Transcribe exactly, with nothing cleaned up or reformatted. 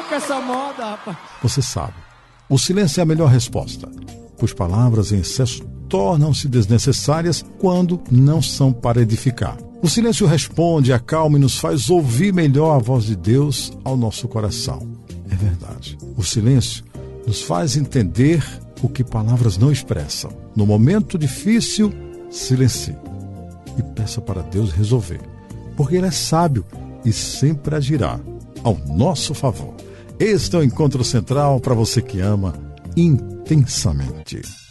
com essa moda, rapaz. Você sabe, o silêncio é a melhor resposta, pois palavras em excesso tornam-se desnecessárias quando não são para edificar. O silêncio responde, acalma e nos faz ouvir melhor a voz de Deus ao nosso coração. É verdade. O silêncio nos faz entender o que palavras não expressam. No momento difícil, silencie e peça para Deus resolver, porque Ele é sábio e sempre agirá ao nosso favor. Este é o Encontro Central para você que ama intensamente.